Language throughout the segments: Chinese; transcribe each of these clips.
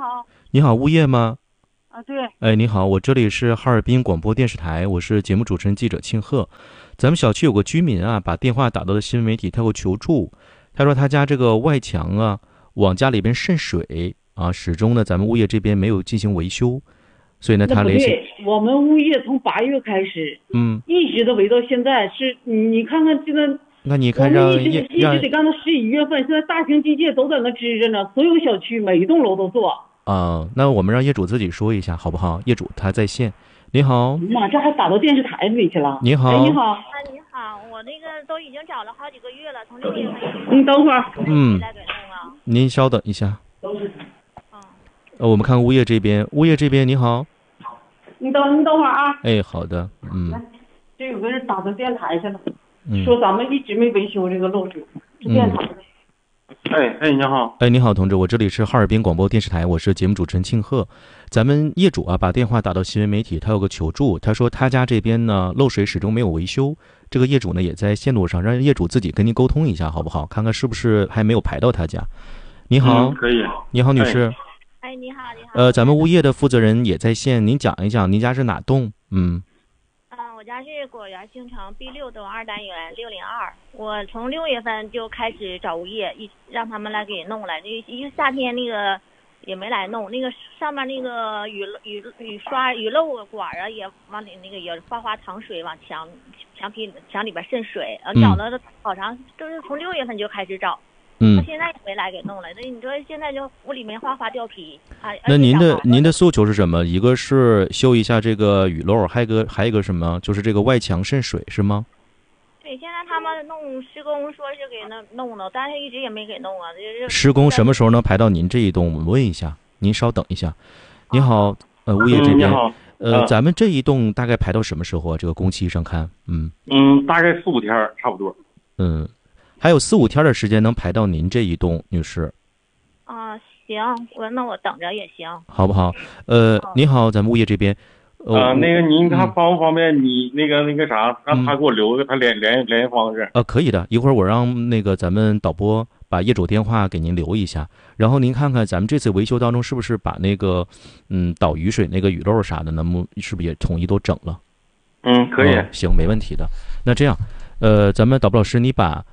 好。 你好，物业吗？ 啊，对。 哎，你好，我这里是哈尔滨广播电视台，我是节目主持人记者庆贺。咱们小区有个居民啊，把电话打到了新闻媒体，他给我求助。他说他家这个外墙啊，往家里边渗水啊，始终呢咱们物业这边没有进行维修，所以呢他联系。 我们物业从8月开始，一直都维到现在。是你看看这个。 那你看让一直得干到11月份，现在大型机械都在那支着呢，所有小区每一栋楼都做。 那我们让业主自己说一下好不好？业主他在线。你好。 妈，这还打到电视台里去了。 你好。 哎，你好。 你好，我那个都已经找了好几个月了，从6月份。 你等会儿。 您稍等一下。我们看物业这边，你好。 你等会儿啊。 哎，好的。 这有个人打到电台去了。说咱们一直没维修这个漏水，是电台的。 你好。 你好，同志，我这里是哈尔滨广播电视台，我是节目主持人庆贺。咱们业主啊，把电话打到新闻媒体，他有个求助，他说他家这边呢漏水始终没有维修，这个业主呢也在线路上，让业主自己跟您沟通一下好不好？看看是不是还没有排到他家。你好。 可以。 你好，女士。 你好。 咱们物业的负责人也在线，您讲一讲您家是哪栋？ 我家是果园新城 B6栋2单元602。我从6月份就开始找物业，让他们来给弄来。一个夏天那个也没来弄，那个上面那个雨漏管啊，也往里那个也哗淌水，往墙里边渗水。找了好长，都是从6月份就开始找。他现在也没来给弄了。那你说现在就屋里面哗掉皮啊。 那您的诉求是什么？一个是修一下这个雨漏，还有一个什么？就是这个外墙渗水是吗？ 对，现在他们施工说是给弄了，但是一直也没给弄啊。 施工什么时候能排到您这一栋？我们问一下，您稍等一下。你好，物业这边。咱们这一栋大概排到什么时候啊？这个工期上看， 大概4-5天差不多。 还有4-5天的时间能排到您这一栋，女士。 行，那我等着也行， 好不好？你好，咱们物业这边。 那个您看方不方便？你那个啥，让他给我留个他联系方式。 可以的，一会儿我让那个咱们导播把业主电话给您留一下，然后您看看咱们这次维修当中是不是把那个导雨水那个雨漏啥的，是不是也统一都整了？ 可以。 行，没问题的。那这样，咱们导播老师，你把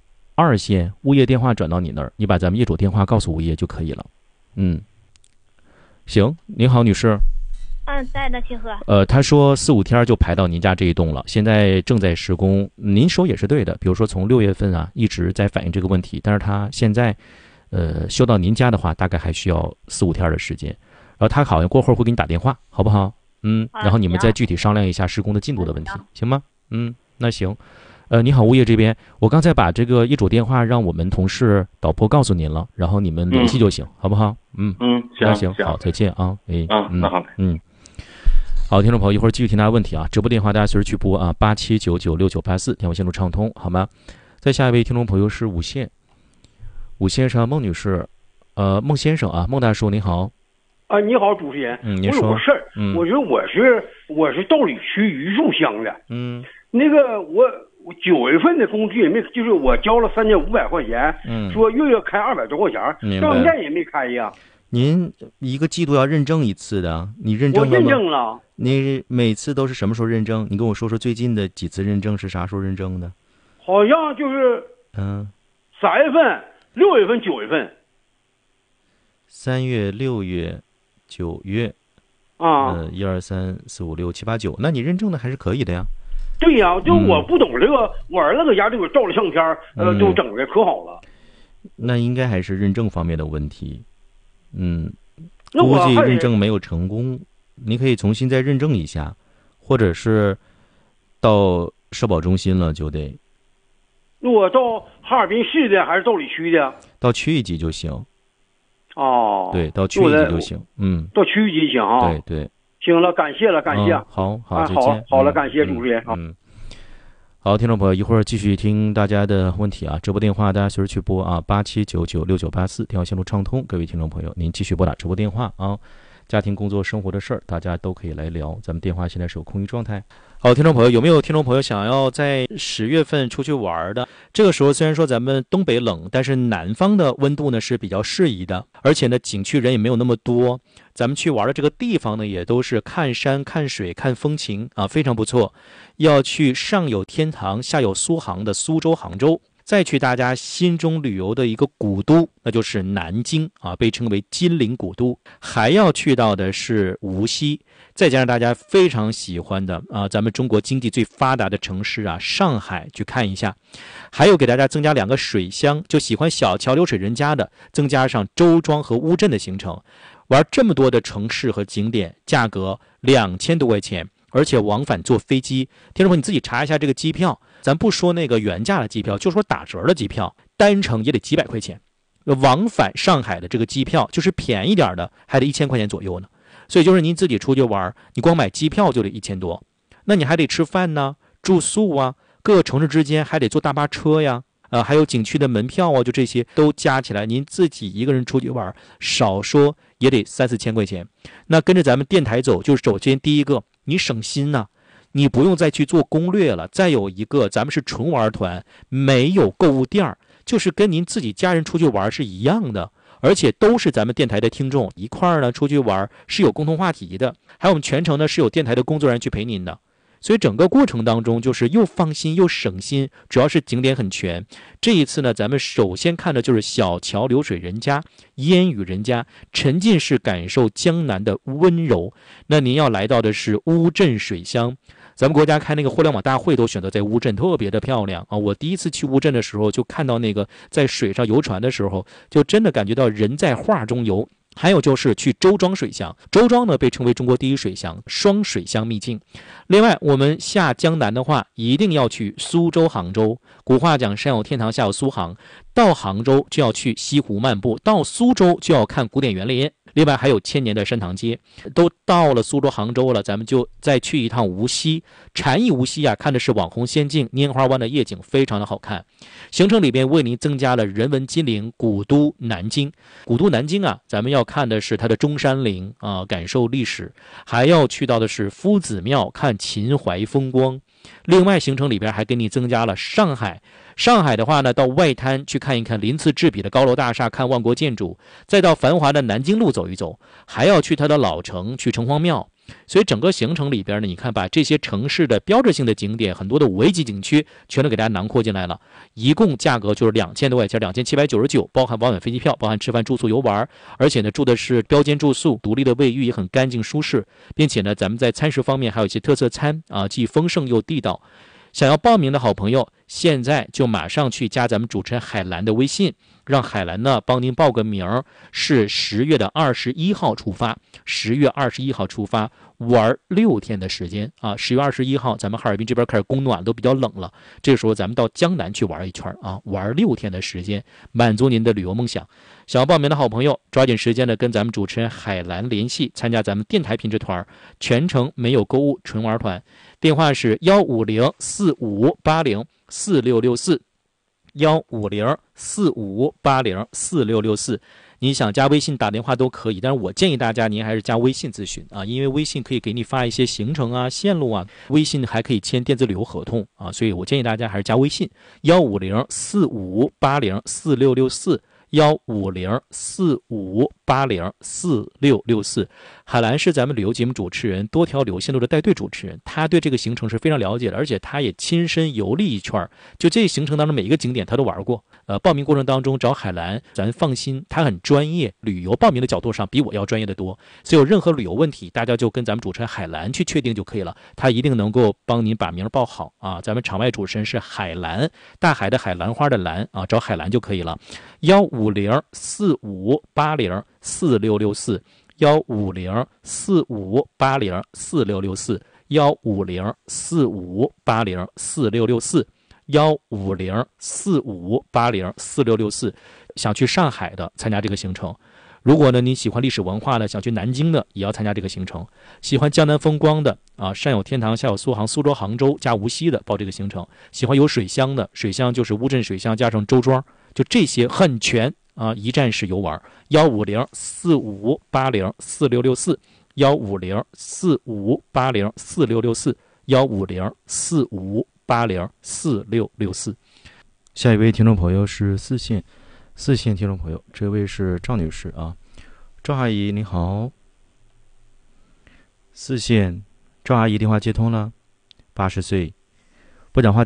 2线物业电话转到你那儿，你把咱们业主电话告诉物业就可以了。行，您好，女士。 在的，庆贺。 他说4-5天就排到您家这一栋了，现在正在施工。您说也是对的，比如说从6月份啊一直在反映这个问题，但是他现在修到您家的话，大概还需要4-5天的时间。然后他好像过会儿会给你打电话，好不好？然后你们再具体商量一下施工的进度的问题，行吗？那行。你好，物业这边，我刚才把这个业主电话让我们同事导播告诉您了，然后你们联系就行，好不好？行，好，再见啊。 那好。 好，听众朋友，一会儿继续听大家问题啊，直播电话大家随时去拨啊，87996984，电话线路畅通，好吗？再下一位听众朋友是5线，上孟女士，孟先生啊，孟大叔您好。 你好，主持人。 您说。 我有个事儿，我觉得我是道里区榆树乡的。那个我9月份的工资也没，就是我交了3500块钱，说月开200多块钱，到现在也没开呀。 您一个季度要认证1次的，你认证了吗？ 我认证了。 你每次都是什么时候认证？你跟我说说最近的几次认证是啥时候认证的？ 好像就是3月份、6月份、9月份。 3月、6月、9月1、2、3、4、5、6、7、8、9，那你认证的还是可以的呀。 对呀，就我不懂这个，我儿子搁家就给照了相片，都整的可好了。 那应该还是认证方面的问题。估计认证没有成功，你可以重新再认证一下，或者是到社保中心了就得。 那我到哈尔滨市的还是道里区的？ 到区域级就行。 对， 到区域级就行。 到区域级行啊。 对。 行了，感谢了，感谢。 好，再见。 好了，感谢主持人。 好，听众朋友，一会儿继续听大家的问题啊，直播电话大家随时去拨啊，87996984，电话线路畅通，各位听众朋友，您继续拨打直播电话啊。 家庭、工作、生活的事儿，大家都可以来聊。咱们电话现在是有空余状态。好，听众朋友，有没有听众朋友想要在10月份出去玩的？这个时候虽然说咱们东北冷，但是南方的温度呢是比较适宜的，而且呢景区人也没有那么多，咱们去玩的这个地方呢也都是看山、看水、看风情啊，非常不错。要去上有天堂，下有苏杭的苏州、杭州。再去大家心中旅游的一个古都，那就是南京啊，被称为金陵古都。还要去到的是无锡，再加上大家非常喜欢的咱们中国经济最发达的城市上海去看一下。还有给大家增加2个水乡，就喜欢小桥流水人家的，增加上周庄和乌镇的行程。玩这么多的城市和景点，价格2000多块钱，而且往返坐飞机。听众朋友，你自己查一下这个机票，咱不说那个原价的机票，就说打折的机票，单程也得几百块钱。往返上海的这个机票，就是便宜点的，还得1000块钱左右呢。所以就是您自己出去玩，你光买机票就得1000多，那你还得吃饭呢、住宿啊，各个城市之间还得坐大巴车呀，还有景区的门票啊，就这些都加起来，您自己一个人出去玩，少说也得3-4千块钱。那跟着咱们电台走，就是首先第一个，你省心呐，你不用再去做攻略了。再有一个，咱们是纯玩团，没有购物店，就是跟您自己家人出去玩是一样的，而且都是咱们电台的听众，一块儿呢出去玩是有共同话题的，还有我们全程呢是有电台的工作人员去陪您的。所以整个过程当中就是又放心又省心，主要是景点很全。这一次呢，咱们首先看的就是小桥流水人家、烟雨人家，沉浸式感受江南的温柔。那您要来到的是乌镇水乡，咱们国家开那个互联网大会都选择在乌镇，特别的漂亮啊！我第一次去乌镇的时候，就看到那个在水上游船的时候，就真的感觉到人在画中游。还有就是去周庄水乡，周庄呢被称为中国第一水乡，双水乡秘境。另外我们下江南的话，一定要去苏州、杭州。古话讲山有天堂，下有苏杭，到杭州就要去西湖漫步，到苏州就要看古典园林。另外还有1000年的山塘街。都到了苏州、杭州了，咱们就再去一趟无锡。禅意无锡看的是网红仙境，拈花湾的夜景非常的好看。行程里边为您增加了人文金陵、古都南京。古都南京咱们要看的是它的中山陵感受历史，还要去到的是夫子庙，看秦淮风光。另外行程里边还给你增加了上海。上海的话呢，到外滩去看一看鳞次栉比的高楼大厦，看万国建筑，再到繁华的南京路走一走，还要去它的老城，去城隍庙。所以整个行程里边呢，你看把这些城市的标志性的景点，很多的5A级景区全都给大家囊括进来了，一共价格就是2000多块钱，2799，包含往返飞机票，包含吃饭住宿游玩，而且呢住的是标间住宿，独立的卫浴也很干净舒适，并且呢咱们在餐食方面还有一些特色餐既丰盛又地道。想要报名的好朋友，现在就马上去加咱们主持人海兰的微信，让海兰呢帮您报个名，是10月21号出发，10月21号出发，玩6天的时间10月21号咱们哈尔滨这边开始供暖，都比较冷了，这个时候咱们到江南去玩一圈玩6天的时间，满足您的旅游梦想。想要报名的好朋友，抓紧时间的跟咱们主持人海兰联系，参加咱们电台品质团，全程没有购物，纯玩团。电话是15045804664，15045804664。你想加微信打电话都可以，但是我建议大家您还是加微信咨询因为微信可以给你发一些行程线路微信还可以签电子旅游合同所以我建议大家还是加微信15045804664，15045804664。海兰是咱们旅游节目主持人，多条旅游线路的带队主持人，他对这个行程是非常了解的，而且他也亲身游历一圈，就这行程当中每一个景点他都玩过。报名过程当中找海兰，咱放心，他很专业，旅游报名的角度上比我要专业的多，所以有任何旅游问题，大家就跟咱们主持人海兰去确定就可以了，他一定能够帮您把名报好咱们场外主持人是海兰，大海的海，兰花的兰找海兰就可以了。15045804664，15045804664，15045804664。想去上海的参加这个行程。如果呢你喜欢历史文化的，想去南京的也要参加这个行程。喜欢江南风光的上有天堂，下有苏杭，苏州、杭州加无锡的报这个行程。喜欢有水乡的，水乡就是乌镇水乡加上周庄，就这些很全啊，一站式游玩，15045804664。15045804664 15045804664。下一位听众朋友是四线听众朋友，这位是赵女士啊，赵阿姨你好。四线赵阿姨电话接通了，80岁，不讲话。